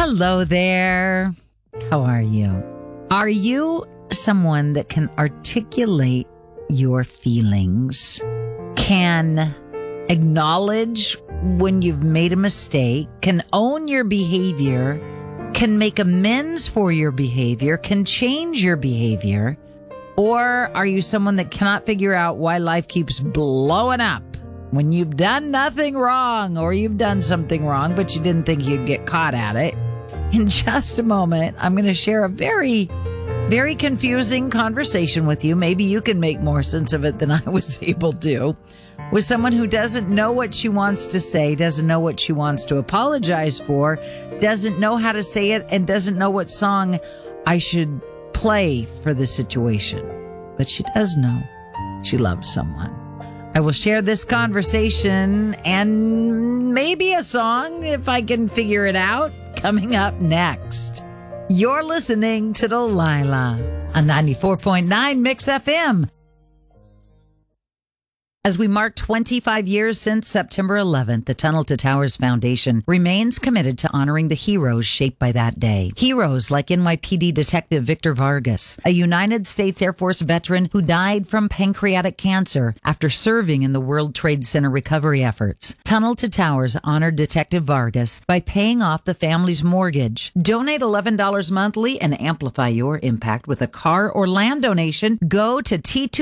Hello there. How are you? Are you someone that can articulate your feelings, can acknowledge when you've made a mistake, can own your behavior, can make amends for your behavior, can change your behavior? Or are you someone that cannot figure out why life keeps blowing up when you've done nothing wrong, or you've done something wrong, but you didn't think you'd get caught at it? In just a moment, I'm going to share a very, very confusing conversation with you. Maybe you can make more sense of it than I was able to, with someone who doesn't know what she wants to say, doesn't know what she wants to apologize for, doesn't know how to say it, and doesn't know what song I should play for the situation. But she does know she loves someone. I will share this conversation and maybe a song if I can figure it out coming up next. You're listening to Delilah on 94.9 Mix FM. As we mark 25 years since September 11th, the Tunnel to Towers Foundation remains committed to honoring the heroes shaped by that day. Heroes like NYPD Detective Victor Vargas, a United States Air Force veteran who died from pancreatic cancer after serving in the World Trade Center recovery efforts. Tunnel to Towers honored Detective Vargas by paying off the family's mortgage. Donate $11 monthly and amplify your impact with a car or land donation. Go to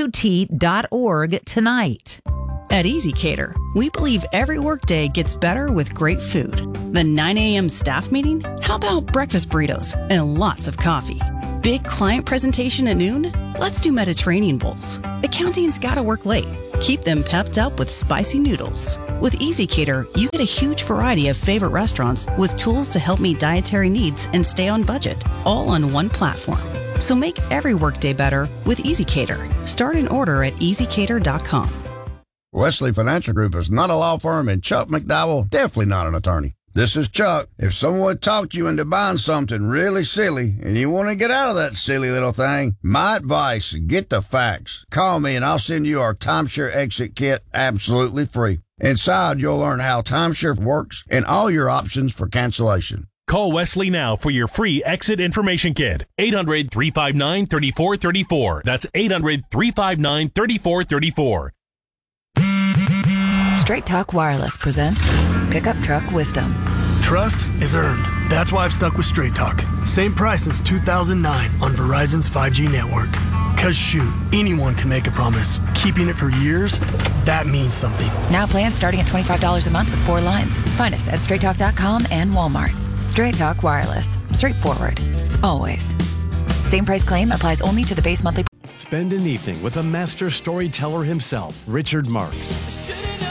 t2t.org tonight. At EasyCater, we believe every workday gets better with great food. The 9 a.m. staff meeting? How about breakfast burritos and lots of coffee? Big client presentation at noon? Let's do Mediterranean bowls. Accounting's gotta work late. Keep them pepped up with spicy noodles. With EasyCater, you get a huge variety of favorite restaurants with tools to help meet dietary needs and stay on budget, all on one platform. So make every workday better with EasyCater. Start an order at easycater.com. Wesley Financial Group is not a law firm, and Chuck McDowell definitely not an attorney. This is Chuck. If someone talked you into buying something really silly and you want to get out of that silly little thing, my advice, get the facts. Call me and I'll send you our timeshare exit kit absolutely free. Inside, you'll learn how timeshare works and all your options for cancellation. Call Wesley now for your free exit information kit. 800-359-3434. That's 800-359-3434. Straight Talk Wireless presents Pickup Truck Wisdom. Trust is earned. That's why I've stuck with Straight Talk. Same price since 2009 on Verizon's 5G network. Cause shoot, anyone can make a promise. Keeping it for years, that means something. Now plans starting at $25 a month with 4 lines. Find us at straighttalk.com and Walmart. Straight Talk Wireless. Straightforward. Always. Same price claim applies only to the base monthly. Spend an evening with a master storyteller himself, Richard Marx.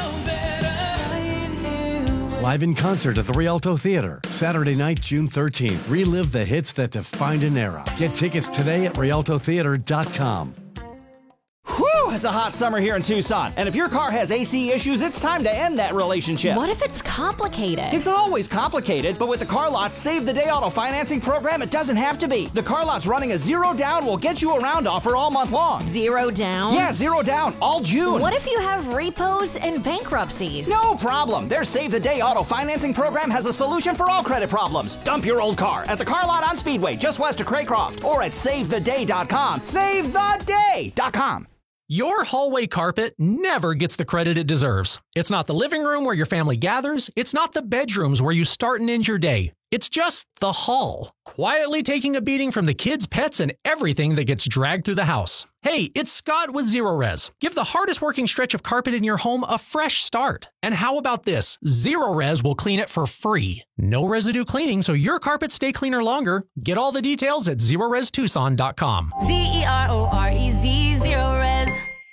Live in concert at the Rialto Theater, Saturday night, June 13th. Relive the hits that defined an era. Get tickets today at rialtotheater.com. Whew, it's a hot summer here in Tucson. And if your car has AC issues, it's time to end that relationship. What if it's complicated? It's always complicated, but with the Car Lot's Save the Day auto financing program, it doesn't have to be. The Car Lot's running a zero down will get you around offer all month long. Zero down? Yeah, zero down, all June. What if you have repos and bankruptcies? No problem. Their Save the Day auto financing program has a solution for all credit problems. Dump your old car at the Car Lot on Speedway, just west of Craycroft, or at SaveTheDay.com. SaveTheDay.com. Your hallway carpet never gets the credit it deserves. It's not the living room where your family gathers. It's not the bedrooms where you start and end your day. It's just the hall, quietly taking a beating from the kids, pets, and everything that gets dragged through the house. Hey, it's Scott with Zerorez. Give the hardest working stretch of carpet in your home a fresh start. And how about this? Zerorez will clean it for free. No residue cleaning, so your carpets stay cleaner longer. Get all the details at ZerorezTucson.com. Zerorez, Zerorez.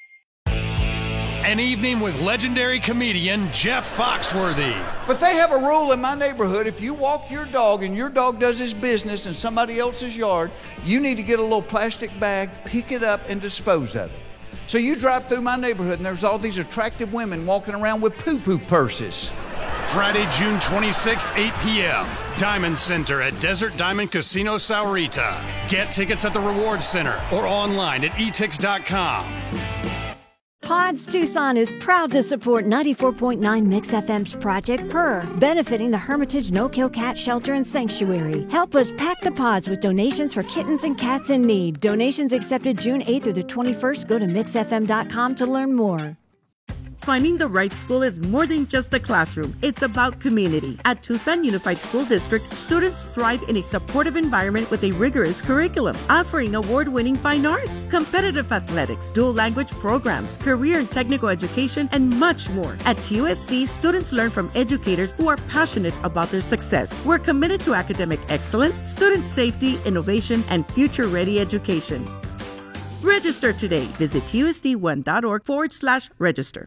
An evening with legendary comedian Jeff Foxworthy. But they have a rule in my neighborhood. If you walk your dog and your dog does his business in somebody else's yard, you need to get a little plastic bag, pick it up, and dispose of it. So you drive through my neighborhood and there's all these attractive women walking around with poo-poo purses. Friday, June 26th, 8 p.m. Diamond Center at Desert Diamond Casino Saurita. Get tickets at the Rewards Center or online at etix.com. Pods Tucson is proud to support 94.9 Mix FM's Project Purr, benefiting the Hermitage No-Kill Cat Shelter and Sanctuary. Help us pack the pods with donations for kittens and cats in need. Donations accepted June 8th through the 21st. Go to mixfm.com to learn more. Finding the right school is more than just a classroom. It's about community. At Tucson Unified School District, students thrive in a supportive environment with a rigorous curriculum, offering award-winning fine arts, competitive athletics, dual language programs, career and technical education, and much more. At TUSD, students learn from educators who are passionate about their success. We're committed to academic excellence, student safety, innovation, and future-ready education. Register today. Visit TUSD1.org/register.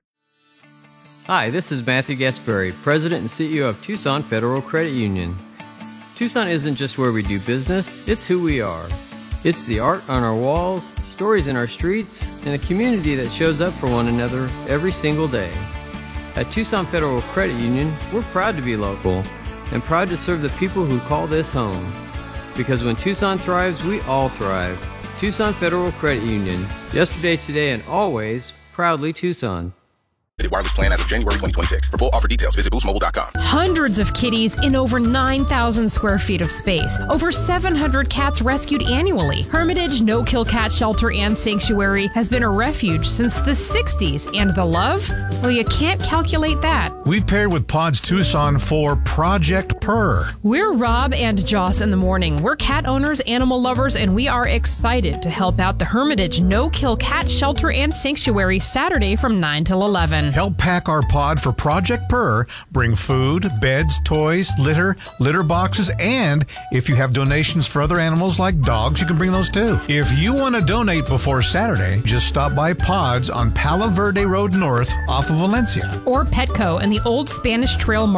Hi, this is Matthew Gasperry, President and CEO of Tucson Federal Credit Union. Tucson isn't just where we do business, it's who we are. It's the art on our walls, stories in our streets, and a community that shows up for one another every single day. At Tucson Federal Credit Union, we're proud to be local and proud to serve the people who call this home. Because when Tucson thrives, we all thrive. Tucson Federal Credit Union. Yesterday, today, and always, proudly Tucson. Wireless plan as of January 2026. For full offer details, visit boostmobile.com. Hundreds of kitties in over 9,000 square feet of space. Over 700 cats rescued annually. Hermitage No-Kill Cat Shelter and Sanctuary has been a refuge since the 60s. And the love? Well, you can't calculate that. We've paired with Pods Tucson for Project Purr. We're Rob and Joss in the morning. We're cat owners, animal lovers, and we are excited to help out the Hermitage No-Kill Cat Shelter and Sanctuary Saturday from 9 till 11. Help pack our pod for Project Purr. Bring food, beds, toys, litter boxes, and if you have donations for other animals like dogs, you can bring those too. If you want to donate before Saturday, just stop by Pods on Palo Verde Road North off of Valencia. Or Petco in the Old Spanish Trail Market.